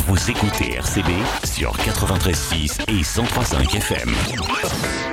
Vous écoutez RCB sur 93.6 et 103.5 FM.